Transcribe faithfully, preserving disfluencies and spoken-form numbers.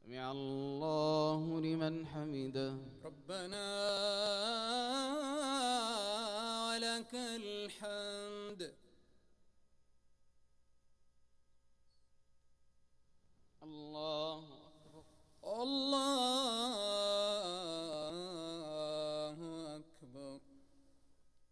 سمع الله لمن حمده. ربنا ولك الحمد. الله أكبر. الله